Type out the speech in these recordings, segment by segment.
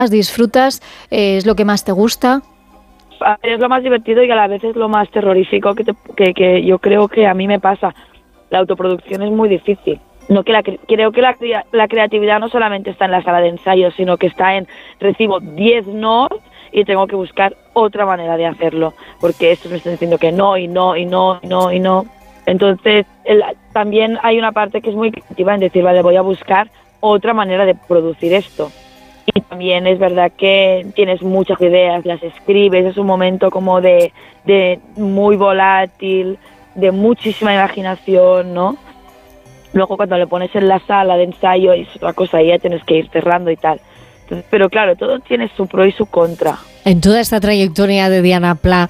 disfrutas? ¿Es lo que más te gusta? Es lo más divertido y a la vez es lo más terrorífico que yo creo que a mí me pasa. La autoproducción es muy difícil. No que creo que la creatividad no solamente está en la sala de ensayo, sino que está en recibo 10 no y tengo que buscar otra manera de hacerlo, porque estos me están diciendo que no, y no, y no, y no, y no. Entonces, también hay una parte que es muy creativa en decir, vale, voy a buscar otra manera de producir esto. Y también es verdad que tienes muchas ideas, las escribes, es un momento como de muy volátil, de muchísima imaginación, ¿no? Luego cuando le pones en la sala de ensayo es otra cosa, y ya tienes que ir cerrando y tal. Entonces, pero claro, todo tiene su pro y su contra. En toda esta trayectoria de Diana Pla,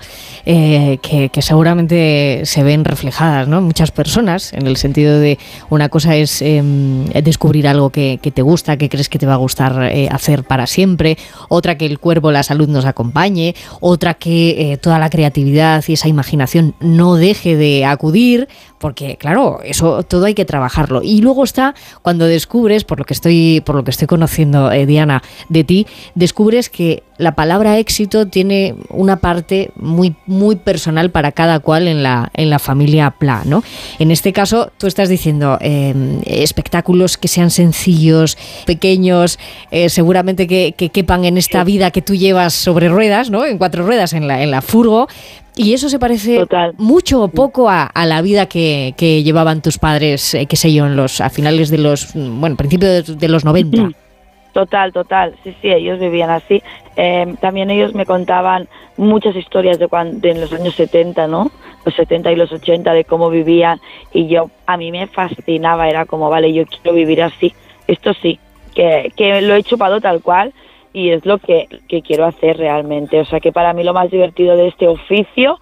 que seguramente se ven reflejadas, ¿no?, muchas personas, en el sentido de una cosa es descubrir algo que te gusta, que crees que te va a gustar hacer para siempre, otra que el cuerpo, la salud nos acompañe, otra que toda la creatividad y esa imaginación no deje de acudir, porque claro, eso todo hay que trabajarlo. Y luego está cuando descubres, por lo que estoy conociendo, Diana, de ti, descubres que la palabra éxito tiene una parte muy, muy personal para cada cual en la familia Pla, ¿no? En este caso, tú estás diciendo espectáculos que sean sencillos, pequeños, seguramente que quepan en esta vida que tú llevas sobre ruedas, ¿no?, en 4 ruedas en la furgo. Y eso se parece Total. mucho o poco a la vida que llevaban tus padres, qué sé yo, a finales de principios de los 90. Total, sí, ellos vivían así. También ellos me contaban muchas historias de en los años 70, ¿no? Los 70 y los 80, de cómo vivían, y a mí me fascinaba, era como, vale, yo quiero vivir así, esto sí, que lo he chupado tal cual, y es lo que quiero hacer realmente. O sea, que para mí lo más divertido de este oficio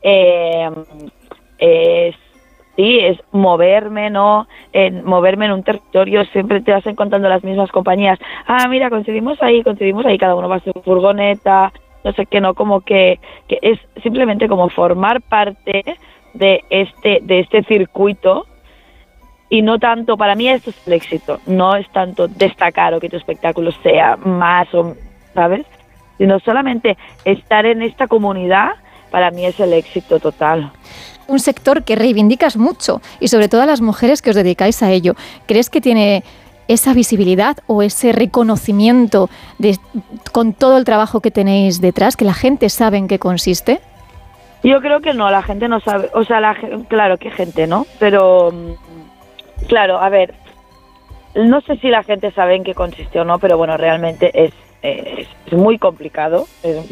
es moverme, ¿no? Moverme en un territorio. Siempre te vas encontrando las mismas compañías. Ah, mira, coincidimos ahí, cada uno va a su furgoneta, no sé qué, no, como que es simplemente como formar parte de este circuito. Y no tanto, para mí esto es el éxito, no es tanto destacar o que tu espectáculo sea más, ¿sabes? Sino solamente estar en esta comunidad, para mí es el éxito total. Un sector que reivindicas mucho, y sobre todo a las mujeres que os dedicáis a ello. ¿Crees que tiene esa visibilidad o ese reconocimiento con todo el trabajo que tenéis detrás, que la gente sabe en qué consiste? Yo creo que no, la gente no sabe, o sea, claro que gente, ¿no? Pero, claro, a ver, no sé si la gente sabe en qué consiste o no, pero bueno, realmente es muy complicado,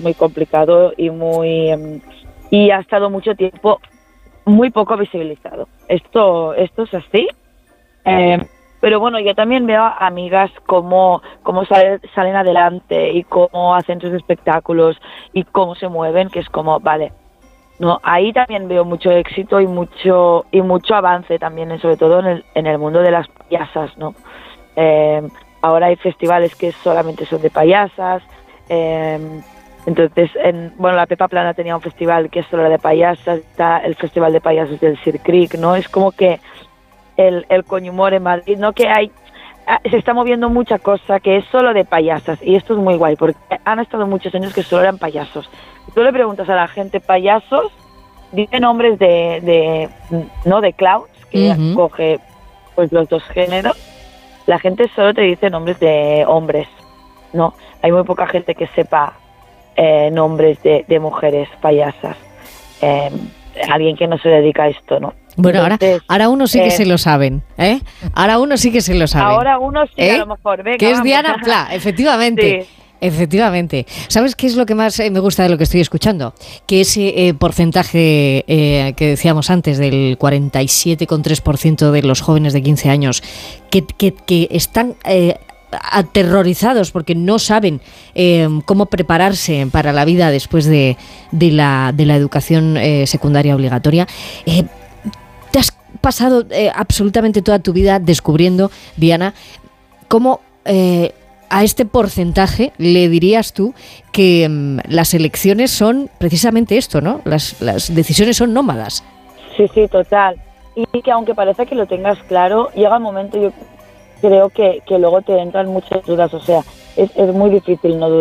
y ha estado mucho tiempo muy poco visibilizado. Esto es así. Pero bueno, yo también veo a amigas cómo salen adelante y cómo hacen sus espectáculos y cómo se mueven, que es como, vale, no, ahí también veo mucho éxito y mucho avance también, sobre todo en el mundo de las payasas, ¿no? Ahora hay festivales que solamente son de payasas. Entonces, la Pepa Plana tenía un festival que solo era de payasas, está el Festival de Payasos del Sir Creek, ¿no? Es como que el Coñhumor en Madrid, ¿no? Que se está moviendo mucha cosa que es solo de payasas, y esto es muy guay, porque han estado muchos años que solo eran payasos. Si tú le preguntas a la gente payasos, dice nombres de clowns, que coge pues los dos géneros. La gente solo te dice nombres de hombres, ¿no? Hay muy poca gente que sepa nombres de mujeres payasas. Alguien que no se dedica a esto, ¿no? Bueno, entonces, ahora uno sí que se lo saben, ¿eh? Ahora uno sí que se lo saben. Ahora uno sí, a lo mejor. Venga, que es vamos. Diana Pla, efectivamente. Sí. Efectivamente. ¿Sabes qué es lo que más me gusta de lo que estoy escuchando? Que ese porcentaje que decíamos antes, del 47,3% de los jóvenes de 15 años que están aterrorizados porque no saben cómo prepararse para la vida después de la educación secundaria obligatoria. Te has pasado absolutamente toda tu vida descubriendo, Diana, cómo a este porcentaje le dirías tú que las elecciones son precisamente esto, ¿no? Las decisiones son nómadas. Sí, total. Y que aunque parece que lo tengas claro, llega un momento, yo creo que luego te entran muchas dudas. O sea, es muy difícil no